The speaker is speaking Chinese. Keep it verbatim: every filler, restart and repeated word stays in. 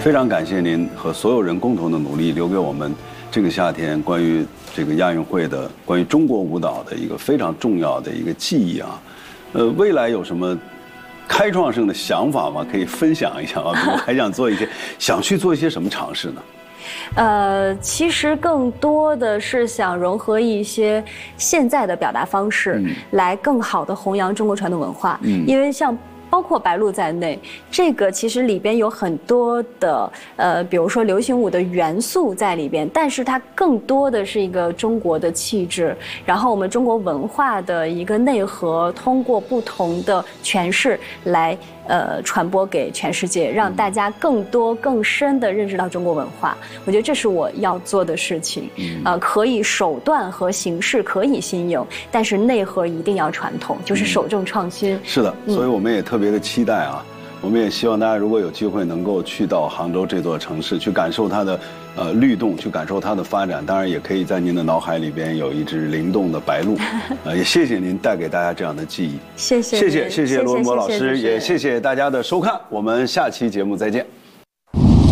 非常感谢您和所有人共同的努力，留给我们这个夏天关于这个亚运会的、关于中国舞蹈的一个非常重要的一个记忆啊。呃，未来有什么开创性的想法吗？可以分享一下吗？我还想做一些，想去做一些什么尝试呢？ 呃，其实更多的是想融合一些现在的表达方式，嗯、来更好的弘扬中国传统文化。嗯，因为像包括白鹿在内，这个其实里边有很多的呃，比如说流行舞的元素在里边，但是它更多的是一个中国的气质，然后我们中国文化的一个内核，通过不同的诠释来呃传播给全世界，让大家更多更深的认识到中国文化。我觉得这是我要做的事情。呃，可以手段和形式可以新颖，但是内核一定要传统，就是首重创新。 是的，所以我们也特别的期待啊。我们也希望大家如果有机会能够去到杭州这座城市，去感受它的呃律动，去感受它的发展。当然，也可以在您的脑海里边有一只灵动的白鹿。呃，也谢谢您带给大家这样的记忆。 谢谢， 谢谢，谢谢罗文博老师，也谢谢大家的收看。我们下期节目再见。